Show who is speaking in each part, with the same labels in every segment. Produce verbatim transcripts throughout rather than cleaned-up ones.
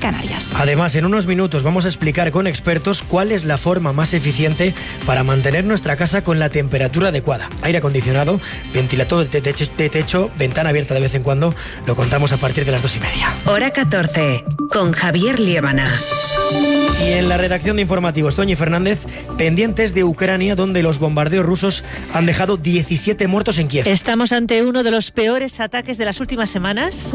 Speaker 1: Canarias.
Speaker 2: Además, en unos minutos vamos a explicar con expertos cuál es la forma más eficiente para mantener nuestra casa con la temperatura adecuada. Aire acondicionado, ventilador de techo, de techo, ventana abierta de vez en cuando. Lo contamos a partir de las dos y media.
Speaker 3: Hora catorce, con Javier Liébana.
Speaker 2: Y en la redacción de informativos, Toñi Fernández, pendientes de Ucrania, donde los bombardeos rusos han dejado diecisiete muertos en Kiev.
Speaker 4: Estamos ante uno de los peores ataques de las últimas semanas.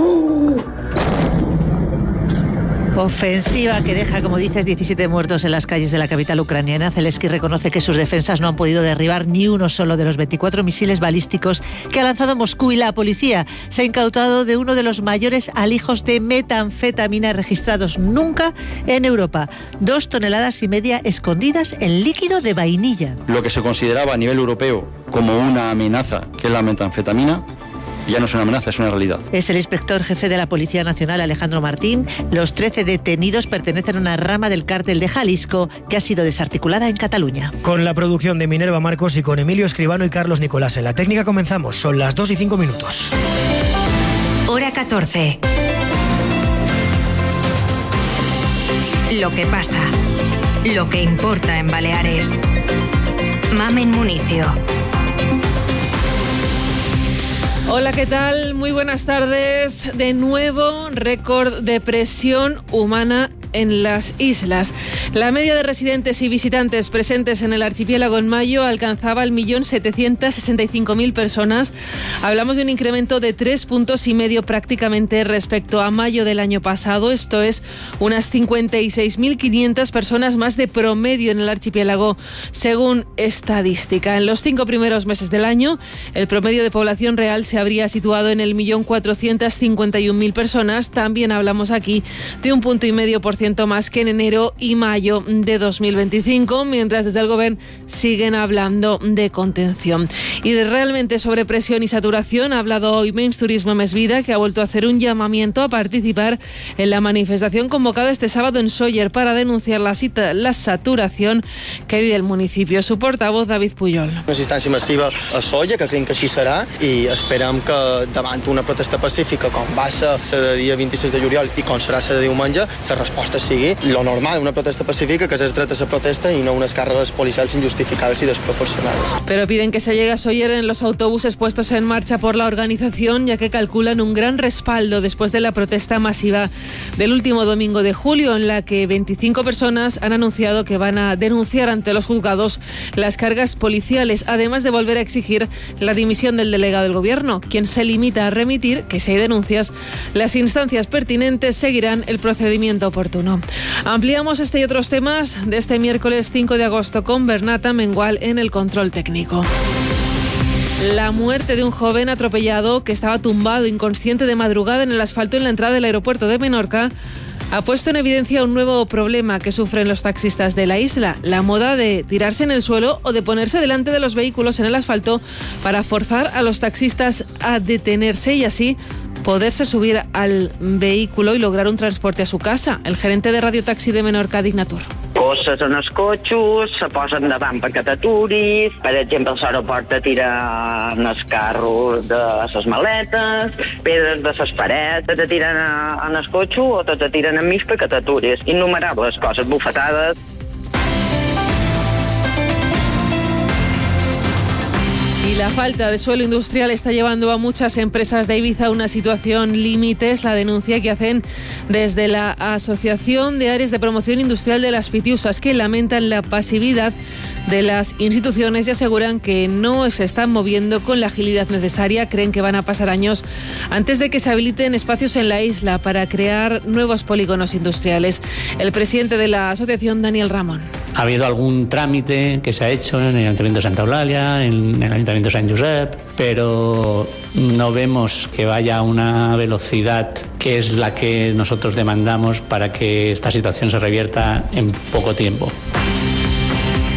Speaker 4: Ofensiva que deja, como dices, diecisiete muertos en las calles de la capital ucraniana. Zelensky reconoce que sus defensas no han podido derribar ni uno solo de los veinticuatro misiles balísticos que ha lanzado Moscú, y la policía se ha incautado de uno de los mayores alijos de metanfetamina registrados nunca en Europa. Dos toneladas y media escondidas en líquido de vainilla.
Speaker 5: Lo que se consideraba a nivel europeo como una amenaza, que es la metanfetamina, ya no es una amenaza, es una realidad.
Speaker 4: Es el inspector jefe de la Policía Nacional, Alejandro Martín. Los trece detenidos pertenecen a una rama del cártel de Jalisco que ha sido desarticulada en Cataluña.
Speaker 2: Con la producción de Minerva Marcos y con Emilio Escribano y Carlos Nicolás en la técnica comenzamos. Son las dos y cinco minutos.
Speaker 3: Hora catorce. Lo que pasa, lo que importa en Baleares. Mamen Municio.
Speaker 6: Hola, ¿qué tal? Muy buenas tardes. De nuevo, récord de presión humana en las islas. La media de residentes y visitantes presentes en el archipiélago en mayo alcanzaba el millón setecientos sesenta y cinco mil personas. Hablamos de un incremento de tres puntos y medio prácticamente respecto a mayo del año pasado. Esto es unas cincuenta y seis mil quinientas personas más de promedio en el archipiélago, según estadística. En los cinco primeros meses del año, el promedio de población real se habría situado en el millón cuatrocientos cincuenta y un mil personas. También hablamos aquí de un punto y medio por ciento más que en enero y mayo de dos mil veinticinco, mientras desde el Gobierno siguen hablando de contención. Y de realmente sobre presión y saturación ha hablado hoy Menys Turisme Més Vida, que ha vuelto a hacer un llamamiento a participar en la manifestación convocada este sábado en Sóller para denunciar la, cita, la saturación que vive el municipio. Su portavoz, David Pujol.
Speaker 7: Una assistència massiva a Sóller, que creiem que així serà, i esperem que davant una protesta pacífica com va ser la de dia vint-i-sis de juliol i com serà la de diumenge, la resposta sigui lo normal, una protesta pacífica, que es dret a la protesta y no unas cargas policiales injustificadas y desproporcionadas.
Speaker 6: Pero piden que se llegue a Sóller en los autobuses puestos en marcha por la organización, ya que calculan un gran respaldo después de la protesta masiva del último domingo de julio, en la que veinticinco personas han anunciado que van a denunciar ante los juzgados las cargas policiales, además de volver a exigir la dimisión del delegado del Gobierno, quien se limita a remitir que si hay denuncias, las instancias pertinentes seguirán el procedimiento oportuno. Ampliamos este y otros temas de este miércoles cinco de agosto con Bernata Mengual en el control técnico. La muerte de un joven atropellado que estaba tumbado inconsciente de madrugada en el asfalto en la entrada del aeropuerto de Menorca ha puesto en evidencia un nuevo problema que sufren los taxistas de la isla: la moda de tirarse en el suelo o de ponerse delante de los vehículos en el asfalto para forzar a los taxistas a detenerse y así poderse subir al vehículo y lograr un transporte a su casa. El gerente de Radio Taxi de Menorca, Dignatur.
Speaker 8: Coses en els cotxos, se posen davant perquè t'aturis, per exemple, a l'aeroport te tiren els carros de les maletes, pedres de les parets, te tiren en el cotxe o te tiren enmig perquè t'aturis. Innumerables coses, bufetades.
Speaker 6: Y la falta de suelo industrial está llevando a muchas empresas de Ibiza a una situación límite. Es la denuncia que hacen desde la Asociación de Áreas de Promoción Industrial de las Pitiusas, que lamentan la pasividad de las instituciones y aseguran que no se están moviendo con la agilidad necesaria. Creen que van a pasar años antes de que se habiliten espacios en la isla para crear nuevos polígonos industriales. El presidente de la asociación, Daniel Ramón.
Speaker 9: Ha habido algún trámite que se ha hecho en el Ayuntamiento de Santa Eulalia, en el Ayuntamiento de San Josep, pero no vemos que vaya a una velocidad que es la que nosotros demandamos para que esta situación se revierta en poco tiempo.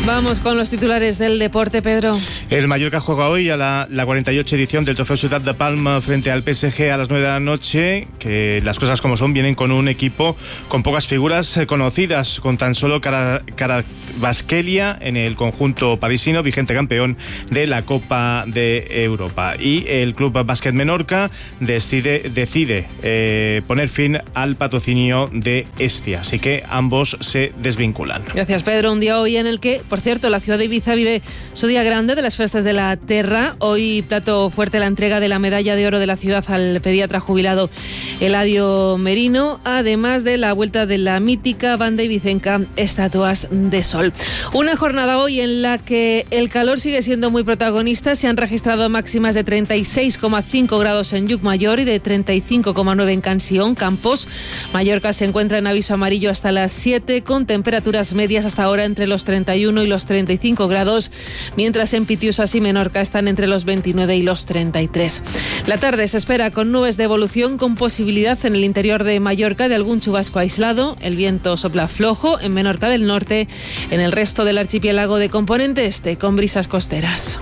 Speaker 6: Vamos con los titulares del deporte, Pedro.
Speaker 1: El Mallorca juega hoy a la, la cuarenta y ocho edición del Trofeo Ciudad de Palma frente al P S G a las nueve de la noche, que las cosas como son, vienen con un equipo con pocas figuras conocidas, con tan solo Kvaratskhelia en el conjunto parisino, vigente campeón de la Copa de Europa. Y el Club Básquet Menorca decide, decide eh, poner fin al patrocinio de Hestia, así que ambos se desvinculan.
Speaker 6: Gracias, Pedro. Un día hoy en el que, por cierto, la ciudad de Ibiza vive su día grande de las Festas de la Terra. Hoy plato fuerte la entrega de la medalla de oro de la ciudad al pediatra jubilado Eladio Merino, además de la vuelta de la mítica banda ibicenca Estatuas de Sol. Una jornada hoy en la que el calor sigue siendo muy protagonista. Se han registrado máximas de treinta y seis coma cinco grados en Llucmajor y de treinta y cinco coma nueve en Canción, Campos. Mallorca se encuentra en aviso amarillo hasta las siete, con temperaturas medias hasta ahora entre los treinta y uno y los treinta y cinco grados, mientras en Pitiusas y Menorca están entre los veintinueve y los treinta y tres. La tarde se espera con nubes de evolución, con posibilidad en el interior de Mallorca de algún chubasco aislado. El viento sopla flojo en Menorca del norte, en el resto del archipiélago de componente este, con brisas costeras.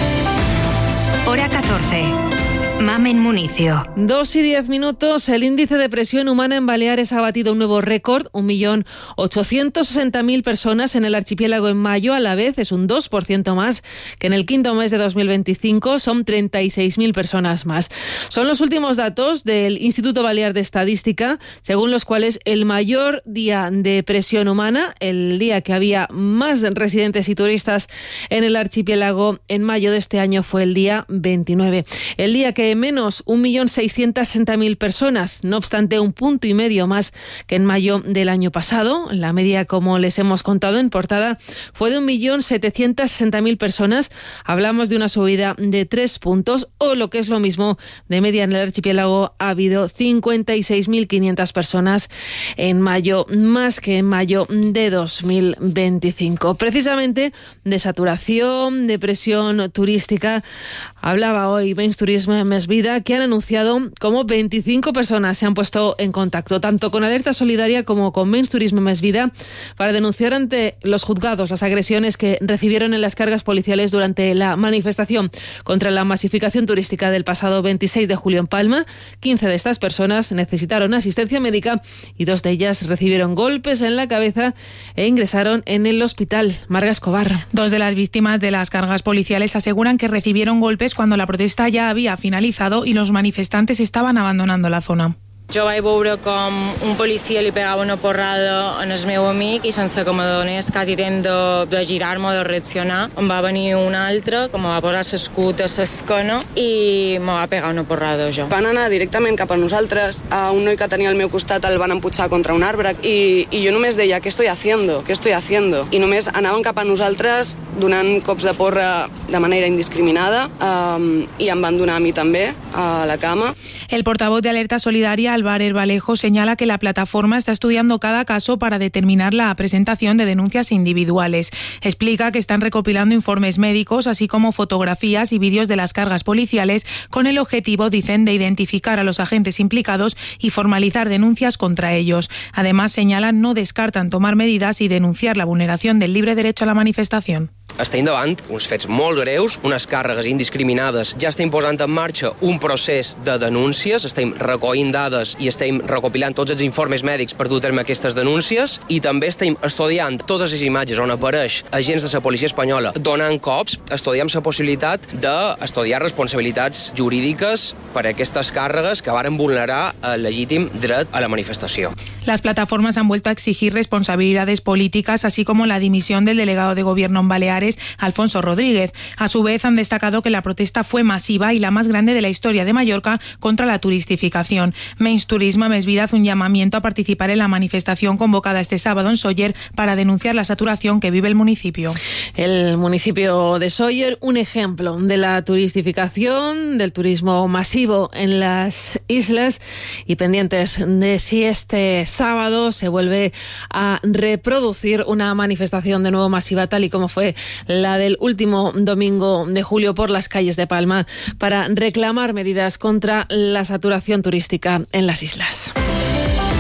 Speaker 3: Hora catorce. Mamen Municio.
Speaker 6: Dos y diez minutos. El índice de presión humana en Baleares ha batido un nuevo récord, un millón ochocientos sesenta mil personas en el archipiélago en mayo. A la vez es un dos por ciento más que en el quinto mes de dos mil veinticinco. Son treinta y seis mil personas más. Son los últimos datos del Instituto Balear de Estadística, según los cuales el mayor día de presión humana, el día que había más residentes y turistas en el archipiélago en mayo de este año, fue el día veintinueve. El día que menos un millón seiscientos sesenta mil personas, no obstante un punto y medio más que en mayo del año pasado. La media, como les hemos contado en portada, fue de un millón setecientos sesenta mil personas. Hablamos de una subida de tres puntos, o lo que es lo mismo, de media en el archipiélago ha habido cincuenta y seis mil quinientas personas en mayo, más que en mayo de dos mil veinticinco. Precisamente de saturación, de presión turística, hablaba hoy Menys Turisme Més Vida, que han anunciado cómo veinticinco personas se han puesto en contacto, tanto con Alerta Solidaria como con Menys Turisme Més Vida, para denunciar ante los juzgados las agresiones que recibieron en las cargas policiales durante la manifestación contra la masificación turística del pasado veintiséis de julio en Palma. quince de estas personas necesitaron asistencia médica y dos de ellas recibieron golpes en la cabeza e ingresaron en el hospital. Marga Escobar.
Speaker 10: Dos de las víctimas de las cargas policiales aseguran que recibieron golpes cuando la protesta ya había finalizado y los manifestantes estaban abandonando la zona.
Speaker 11: Jo vaig veure com un policia li pegava una porrada en el meu amic i sense que m'adonés quasi temps de, de girar-me o de reaccionar. Em va venir un altre que me va posar l'escut a l'esquena i me va pegar una porrada jo.
Speaker 12: Van anar directament cap a nosaltres, a un noi que tenia al meu costat el van empujar contra un arbre i, i jo només deia, què estoy haciendo? Què estoy haciendo? I només anaven cap a nosaltres donant cops de porra de manera indiscriminada um, i em van donar a mi també, a la cama.
Speaker 10: El portavoz de Alerta Solidaria, Álvaro Vallejo, señala que la plataforma está estudiando cada caso para determinar la presentación de denuncias individuales. Explica que están recopilando informes médicos, así como fotografías y vídeos de las cargas policiales, con el objetivo, dicen, de identificar a los agentes implicados y formalizar denuncias contra ellos. Además, señalan, no descartan tomar medidas y denunciar la vulneración del libre derecho a la manifestación.
Speaker 13: Estem davant uns fets molt greus, unes càrregues indiscriminades. Ja estem posant en marxa un procés de denúncies, estem recollint dades i estem recopilant tots els informes mèdics per dur a terme aquestes denúncies i també estem estudiant totes les imatges on apareix agents de la policia espanyola donant cops. Estudiem la possibilitat d'estudiar responsabilitats jurídiques per a aquestes càrregues que varen vulnerar el legítim dret a la manifestació.
Speaker 10: Las plataformas han vuelto a exigir responsabilidades políticas, así como la dimisión del delegado de gobierno en Baleares, Alfonso Rodríguez. A su vez, han destacado que la protesta fue masiva y la más grande de la historia de Mallorca contra la turistificación. Menys Turisme Més Vida hace un llamamiento a participar en la manifestación convocada este sábado en Sóller para denunciar la saturación que vive el municipio.
Speaker 6: El municipio de Sóller, un ejemplo de la turistificación, del turismo masivo en las islas, y pendientes de si este sábado se vuelve a reproducir una manifestación de nuevo masiva, tal y como fue la del último domingo de julio por las calles de Palma, para reclamar medidas contra la saturación turística en las islas.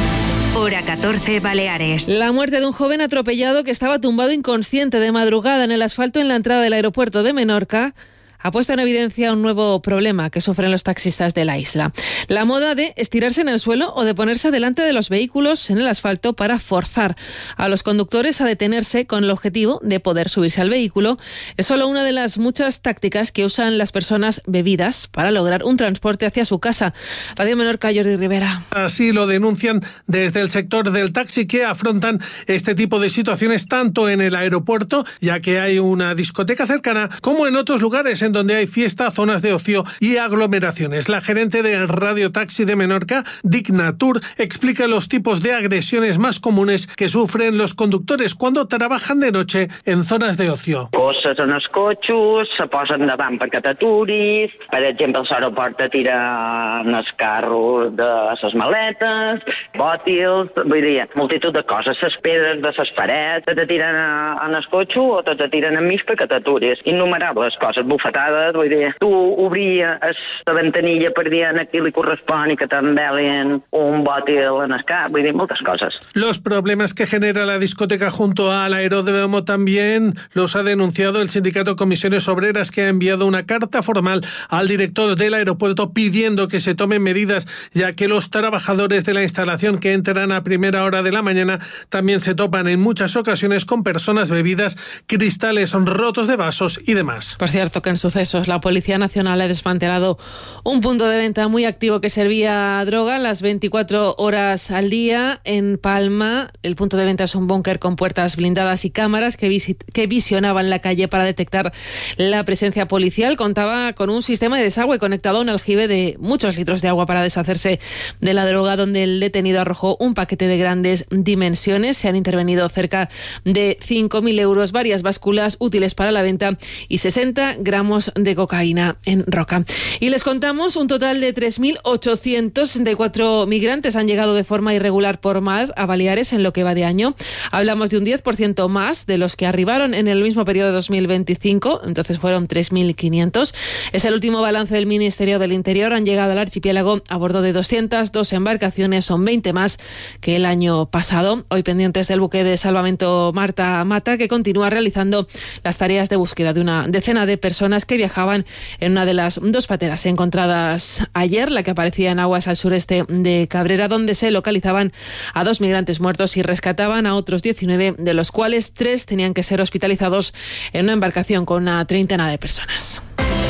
Speaker 3: Hora catorce, Baleares.
Speaker 6: La muerte de un joven atropellado que estaba tumbado inconsciente de madrugada en el asfalto en la entrada del aeropuerto de Menorca ha puesto en evidencia un nuevo problema que sufren los taxistas de la isla. La moda de estirarse en el suelo o de ponerse delante de los vehículos en el asfalto para forzar a los conductores a detenerse con el objetivo de poder subirse al vehículo es solo una de las muchas tácticas que usan las personas bebidas para lograr un transporte hacia su casa. Radio Menorca, Jordi Rivera.
Speaker 14: Así lo denuncian desde el sector del taxi, que afrontan este tipo de situaciones tanto en el aeropuerto, ya que hay una discoteca cercana, como en otros lugares en donde hay fiesta, zonas de ocio y aglomeraciones. La gerente de Radio Taxi de Menorca, Digna Tour, explica los tipos de agresiones más comunes que sufren los conductores cuando trabajan de noche en zonas de ocio.
Speaker 8: Cosses en els cotxos, se posen davant perquè t'aturis, per exemple, l'aeroport te tira en els carros de les maletes, bòtils, vull dir, multitud de coses, les pedres de les parets, te tiren en el cotxe o te tiren enmig perquè t'aturis. Innumerables coses, bufetades. Vull dir, tu obria la ventanilla per dir a qui li correspon i que t'envelin un bòtil en el cap, vull dir, moltes cosas.
Speaker 14: Los problemas que genera la discoteca junto al aeródromo también los ha denunciado el sindicato Comisiones Obreras, que ha enviado una carta formal al director del aeropuerto pidiendo que se tomen medidas, ya que los trabajadores de la instalación que entran a primera hora de la mañana también se topan en muchas ocasiones con personas bebidas, cristales rotos de vasos y demás.
Speaker 6: Por cierto, que en sucesos la Policía Nacional ha desmantelado un punto de venta muy activo que servía droga las veinticuatro horas al día en Palma. El punto de venta es un búnker con puertas blindadas y cámaras que, visit- que visionaban la calle para detectar la presencia policial. Contaba con un sistema de desagüe conectado a un aljibe de muchos litros de agua para deshacerse de la droga, donde el detenido arrojó un paquete de grandes dimensiones. Se han intervenido cerca de cinco mil euros, varias básculas útiles para la venta y sesenta gramos de cocaína en Roca. Y les contamos, un total de tres mil ochocientos sesenta y cuatro migrantes han llegado de forma irregular por mar a Baleares en lo que va de año. Hablamos de un diez por ciento más de los que arribaron en el mismo periodo de dos mil veinticinco, entonces fueron tres mil quinientos. Es el último balance del Ministerio del Interior. Han llegado al archipiélago a bordo de doscientas dos embarcaciones, son veinte más que el año pasado. Hoy pendientes del buque de salvamento Marta Mata, que continúa realizando las tareas de búsqueda de una decena de personas que viajaban en una de las dos pateras encontradas ayer, la que aparecía en aguas al sureste de Cabrera, donde se localizaban a dos migrantes muertos y rescataban a otros diecinueve, de los cuales tres tenían que ser hospitalizados en una embarcación con una treintena de personas.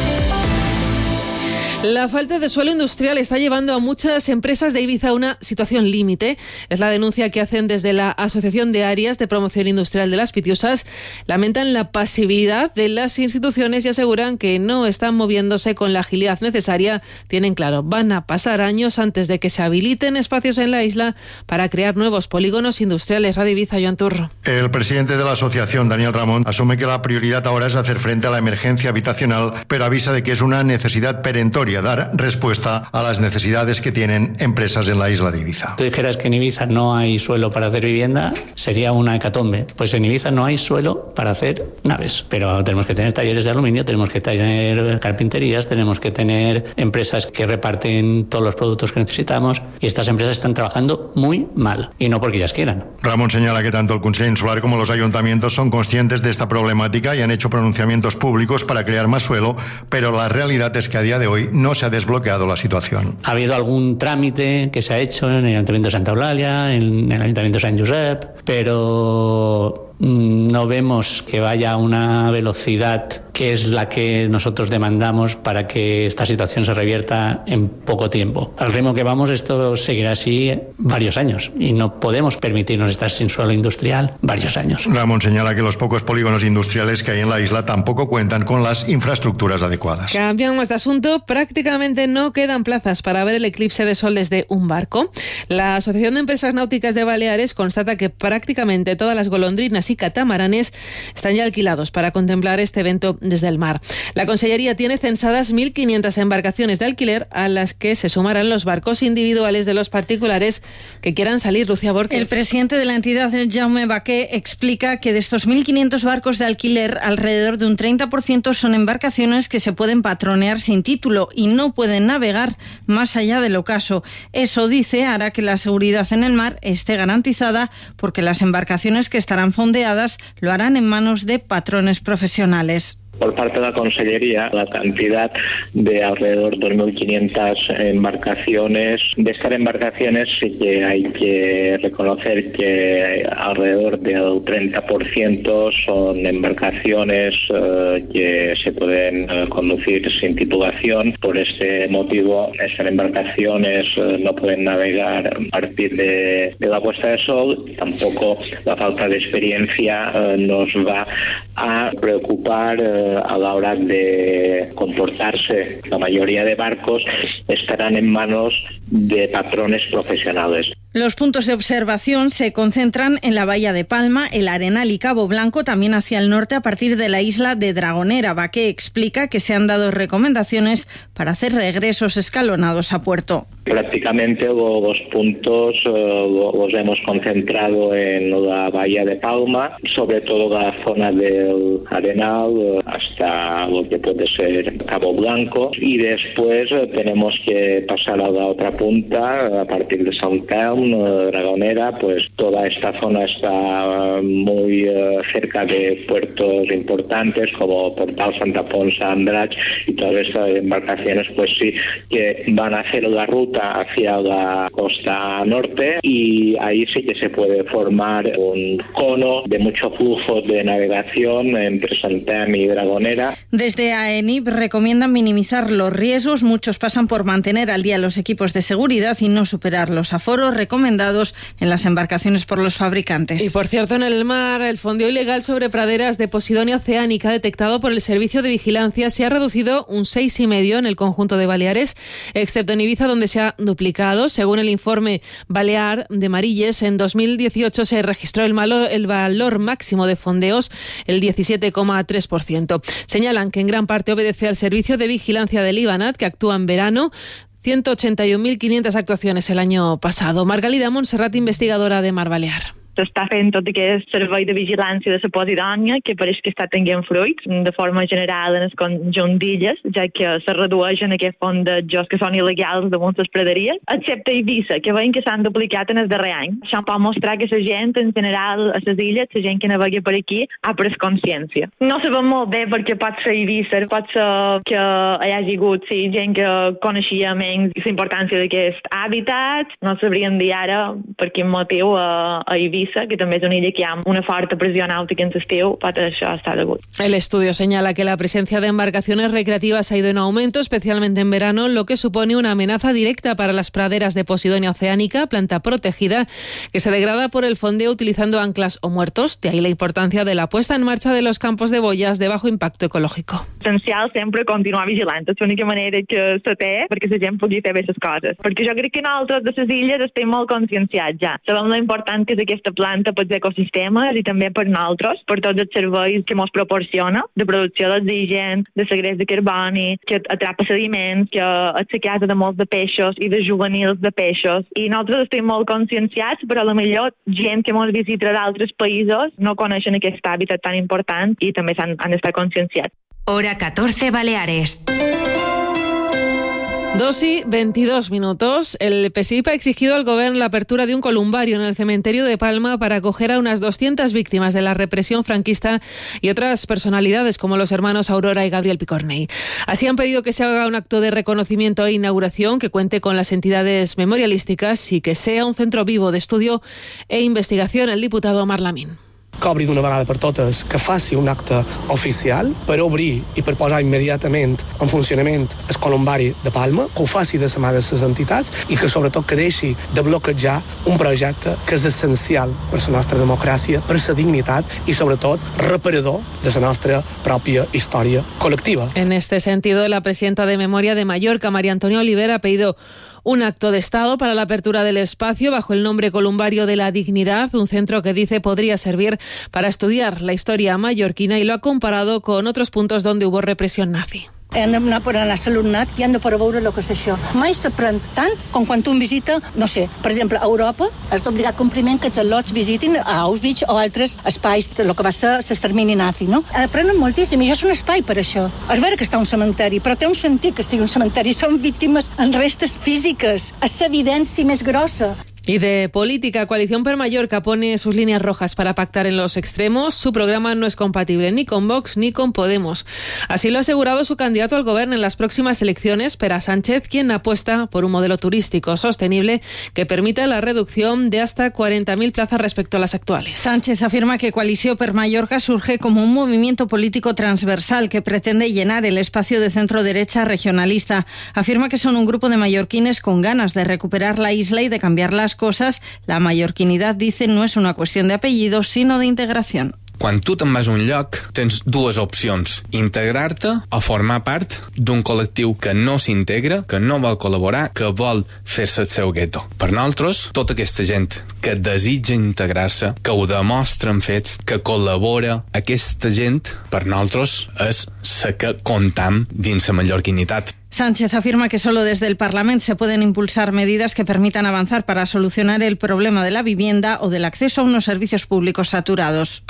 Speaker 6: La falta de suelo industrial está llevando a muchas empresas de Ibiza a una situación límite. Es la denuncia que hacen desde la Asociación de Áreas de Promoción Industrial de Las Pitiusas. Lamentan la pasividad de las instituciones y aseguran que no están moviéndose con la agilidad necesaria. Tienen claro, van a pasar años antes de que se habiliten espacios en la isla para crear nuevos polígonos industriales. Radio Ibiza, Joan Turro.
Speaker 15: El presidente de la asociación, Daniel Ramón, asume que la prioridad ahora es hacer frente a la emergencia habitacional, pero avisa de que es una necesidad perentoria dar respuesta a las necesidades que tienen empresas en la isla de Ibiza.
Speaker 9: Tú dijeras que en Ibiza no hay suelo para hacer vivienda, sería una hecatombe. Pues en Ibiza no hay suelo para hacer naves, pero tenemos que tener talleres de aluminio, tenemos que tener carpinterías, tenemos que tener empresas que reparten todos los productos que necesitamos, y estas empresas están trabajando muy mal, y no porque ellas quieran.
Speaker 15: Ramón señala que tanto el Consell Insular como los ayuntamientos son conscientes de esta problemática y han hecho pronunciamientos públicos para crear más suelo, pero la realidad es que a día de hoy no se ha desbloqueado la situación.
Speaker 9: Ha habido algún trámite que se ha hecho en el Ayuntamiento de Santa Eulàlia, en el Ayuntamiento de Sant Josep, pero no vemos que vaya a una velocidad que es la que nosotros demandamos para que esta situación se revierta en poco tiempo. Al ritmo que vamos, esto seguirá así varios años y no podemos permitirnos estar sin suelo industrial varios años.
Speaker 15: Ramón señala que los pocos polígonos industriales que hay en la isla tampoco cuentan con las infraestructuras adecuadas.
Speaker 6: Cambiamos de asunto. Prácticamente no quedan plazas para ver el eclipse de sol desde un barco. La Asociación de Empresas Náuticas de Baleares constata que prácticamente todas las golondrinas y catamaranes están ya alquilados para contemplar este evento desde el mar. La Consellería tiene censadas mil quinientas embarcaciones de alquiler, a las que se sumarán los barcos individuales de los particulares que quieran salir. Lucía Borges.
Speaker 16: El presidente de la entidad, Jaume Baqué, explica que de estos mil quinientos barcos de alquiler, alrededor de un treinta por ciento son embarcaciones que se pueden patronear sin título y no pueden navegar más allá del ocaso. Eso, dice, hará que la seguridad en el mar esté garantizada, porque las embarcaciones que estarán fondeadas lo harán en manos de patrones profesionales.
Speaker 17: Por parte de la Consellería, la cantidad de alrededor de dos mil quinientas embarcaciones. De estas embarcaciones sí que hay que reconocer que alrededor del treinta por ciento son embarcaciones eh, que se pueden eh, conducir sin titulación. Por este motivo, estas embarcaciones eh, no pueden navegar a partir de, de la puesta de sol. Tampoco la falta de experiencia eh, nos va a preocupar eh, a la hora de comportarse. La mayoría de barcos estarán en manos de patrones profesionales.
Speaker 16: Los puntos de observación se concentran en la bahía de Palma, el Arenal y Cabo Blanco, también hacia el norte a partir de la isla de Dragonera. Baqué explica que se han dado recomendaciones para hacer regresos escalonados a puerto.
Speaker 17: Prácticamente los puntos eh, los hemos concentrado en la bahía de Palma, sobre todo la zona del Arenal hasta lo que puede ser Cabo Blanco, y después eh, tenemos que pasar a la otra punta a partir de Sant Telm, Dragonera. Pues toda esta zona está muy uh, cerca de puertos importantes como Portal, Santa Ponsa, Andratx, y todas estas embarcaciones pues sí que van a hacer la ruta hacia la costa norte, y ahí sí que se puede formar un cono de mucho flujo de navegación entre Sant Telm y Dragonera.
Speaker 16: Desde AENIP recomiendan minimizar los riesgos. Muchos pasan por mantener al día los equipos de seguridad y no superar los aforos recomendados en las embarcaciones por los fabricantes.
Speaker 6: Y por cierto, en el mar, el fondeo ilegal sobre praderas de Posidonia oceánica detectado por el Servicio de Vigilancia se ha reducido un seis coma cinco en el conjunto de Baleares, excepto en Ibiza, donde se ha duplicado. Según el informe Balear de Marilles, en dos mil dieciocho se registró el, malo, el valor máximo de fondeos, el diecisiete coma tres por ciento. Señalan que en gran parte obedece al Servicio de Vigilancia del IBANAT, que actúa en verano. ciento ochenta y un mil quinientas actuaciones el año pasado. Margalida Montserrat, investigadora de Mar Balear.
Speaker 18: S'està fent tot aquest servei de vigilància de la Posidònia, que pareix que està tenint fruits de forma general en el conjunt d'illes, ja que se redueixen aquests fondejos que són il·legals damunt les praderies, excepte Eivissa, que veiem que s'han duplicat en el darrer any. Això pot mostrar que la gent, en general, a les illes, la gent que navega per aquí, ha pres consciència. No sabem molt bé perquè pot ser Eivissa, pot ser que hi hagi hagut sí, gent que coneixia menys la importància d'aquest hàbitat. No sabríem dir ara per quin motiu a, a Eivissa, que també és una illa que hi ha una forta pressió nàutica en l'estiu, pot això estar degut.
Speaker 6: El estudio señala que la presencia de embarcaciones recreativas ha ido en aumento, especialmente en verano, lo que supone una amenaza directa para las praderas de Posidonia oceánica, planta protegida, que se degrada por el fondeo utilizando anclas o muertos. De ahí la importancia de la puesta en marcha de los campos de boyas de bajo impacto ecológico.
Speaker 18: Essencial sempre continuar vigilant, és l'única manera que se té perquè la gent pugui fer bé les coses. Perquè jo crec que nosaltres de les illes estem molt conscienciats ja. Sabem la important que és aquesta planta per ecosistemes i també per nosaltres, per tots els serveis que ens proporciona, de producció d'oxigen, de segrest de carboni, que atrapa sediments, que és la casa de molts de peixos i de juvenils de peixos. I nosaltres estem molt conscienciats, però a la millor gent que ens visita d'altres països no coneixen aquest hàbitat tan important i també han, han d'estar conscienciats.
Speaker 3: Hora catorce Baleares.
Speaker 6: dos y veintidós minutos. El P S I P ha exigido al Gobierno la apertura de un columbario en el cementerio de Palma para acoger a unas doscientas víctimas de la represión franquista y otras personalidades como los hermanos Aurora y Gabriel Picornell. Así han pedido que se haga un acto de reconocimiento e inauguración que cuente con las entidades memorialísticas y que sea un centro vivo de estudio e investigación. El diputado Omar Lamín.
Speaker 19: Que obri d'una vegada per totes, que faci un acte oficial per obrir i per posar immediatament en funcionament el columbari de Palma, que ho faci de la mà de les entitats i que sobretot que deixi de bloquejar un projecte que és essencial per la nostra democràcia, per la dignitat i sobretot reparador de la nostra pròpia història col·lectiva.
Speaker 6: En este sentido, la presidenta de Memoria de Mallorca, María Antonia Oliver, ha pedido Un acto de Estado para la apertura del espacio bajo el nombre Columbario de la Dignidad, un centro que dice podría servir para estudiar la historia mallorquina y lo ha comparado con otros puntos donde hubo represión nazi.
Speaker 20: Hem d'anar per anar a l'alumnat i han de per veure el que és això. Mai s'aprèn tant com quan tu visita, no sé, per exemple, a Europa, és d'obligat compliment que els al·lots visitin a Auschwitz o altres espais del que va ser l'extermini nazi, no? Aprenen moltíssim i és un espai per això. És vera que està un cementeri, però té un sentit que estigui un cementeri. Són víctimes en restes físiques. És l'evidència més grossa.
Speaker 6: Y de política, Coalición per Mallorca pone sus líneas rojas para pactar en los extremos. Su programa no es compatible ni con Vox ni con Podemos. Así lo ha asegurado su candidato al gobierno en las próximas elecciones, Pere Sánchez, quien apuesta por un modelo turístico sostenible que permita la reducción de hasta cuarenta mil plazas respecto a las actuales.
Speaker 16: Sánchez afirma que Coalició per Mallorca surge como un movimiento político transversal que pretende llenar el espacio de centro-derecha regionalista. Afirma que son un grupo de mallorquines con ganas de recuperar la isla y de cambiar las cosas. La mallorquinidad, dice, no es una cuestión de apellidos, sino de integración.
Speaker 21: Quan tu te'n vas a un lloc, tens dues opcions. Integrar-te o formar part d'un col·lectiu que no s'integra, que no vol col·laborar, que vol fer-se el seu gueto. Per nosaltres, tota aquesta gent que desitja integrar-se, que ho demostra en fets, que col·labora, aquesta gent, per nosaltres, és la que comptam dins la mallorquinitat.
Speaker 16: Sánchez afirma que solo desde el Parlamento se pueden impulsar medidas que permitan avanzar para solucionar el problema de la vivienda o del acceso a unos servicios públicos saturados.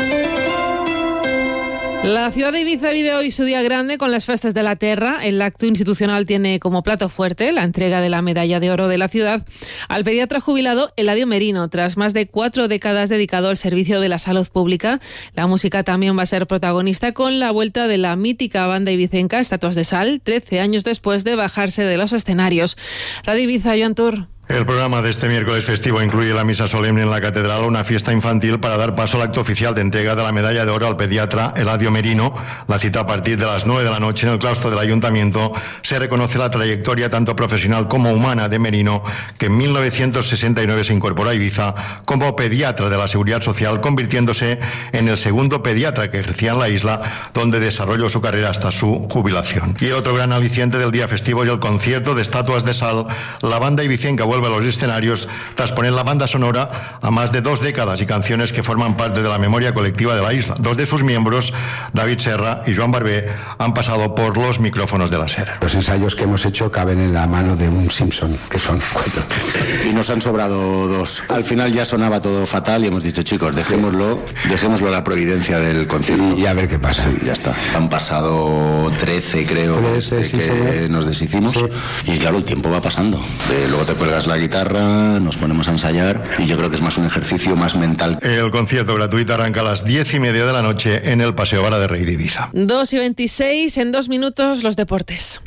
Speaker 6: La ciudad de Ibiza vive hoy su día grande con las Festes de la Terra. El acto institucional tiene como plato fuerte la entrega de la medalla de oro de la ciudad al pediatra jubilado Eladio Merino. Tras más de cuatro décadas dedicado al servicio de la salud pública, la música también va a ser protagonista con la vuelta de la mítica banda ibicenca Estatuas de Sal, trece años después de bajarse de los escenarios. Radio Ibiza, Joan Tur.
Speaker 15: El programa de este miércoles festivo incluye la misa solemne en la catedral, una fiesta infantil para dar paso al acto oficial de entrega de la medalla de oro al pediatra Eladio Merino. La cita a partir de las nueve de la noche en el claustro del ayuntamiento. Se reconoce la trayectoria tanto profesional como humana de Merino, que en mil novecientos sesenta y nueve se incorporó a Ibiza como pediatra de la Seguridad Social, convirtiéndose en el segundo pediatra que ejercía en la isla, donde desarrolló su carrera hasta su jubilación. Y el otro gran aliciente del día festivo es el concierto de Estatuas de Sal. La banda ibicenca vuelve a los escenarios tras poner la banda sonora a más de dos décadas y canciones que forman parte de la memoria colectiva de la isla. Dos de sus miembros, David Serra y Joan Barbé, han pasado por los micrófonos de la SER.
Speaker 22: Los ensayos que hemos hecho caben en la mano de un Simpson, que son cuatro. Y nos han sobrado dos. Al final ya sonaba todo fatal y hemos dicho, chicos, dejémoslo, dejémoslo a la providencia del concierto. Y, y a ver qué pasa. Sí, ya está. Han pasado trece, creo, trece, desde sí, que sí, nos deshicimos. Sí. Y claro, el tiempo va pasando. Eh, luego te cuelgas la guitarra, nos ponemos a ensayar y yo creo que es más un ejercicio más mental.
Speaker 15: El concierto gratuito arranca a las diez y media de la noche en el Paseo Vara de Rey de Ibiza.
Speaker 6: dos y veintiséis, en dos minutos los deportes.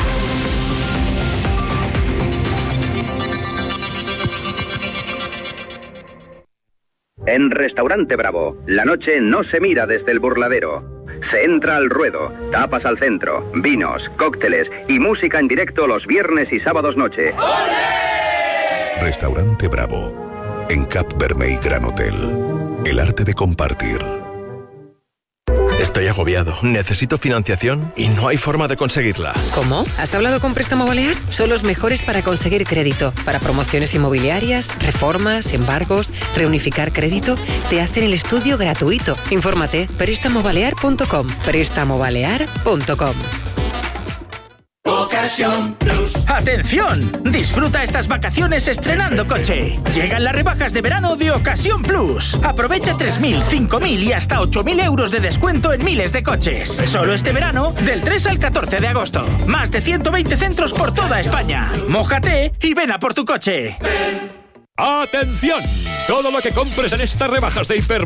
Speaker 23: En Restaurante Bravo, la noche no se mira desde el burladero. Se entra al ruedo, tapas al centro, vinos, cócteles y música en directo los viernes y sábados noche. ¡Olé!
Speaker 24: Restaurante Bravo, en Cap Vermell Gran Hotel. El arte de compartir.
Speaker 25: Estoy agobiado, necesito financiación y no hay forma de conseguirla.
Speaker 26: ¿Cómo? ¿Has hablado con Préstamo Balear? Son los mejores para conseguir crédito. Para promociones inmobiliarias, reformas, embargos, reunificar crédito, te hacen el estudio gratuito. Infórmate, préstamo balear punto com, préstamo balear punto com.
Speaker 27: Ocasión Plus. ¡Atención! Disfruta estas vacaciones estrenando coche. Llegan las rebajas de verano de Ocasión Plus. Aprovecha tres mil, cinco mil y hasta ocho mil euros de descuento en miles de coches. Solo este verano, del tres al catorce de agosto. Más de ciento veinte centros por toda España. Mójate y ven a por tu coche.
Speaker 28: ¡Atención! Todo lo que compres en estas rebajas de Hiper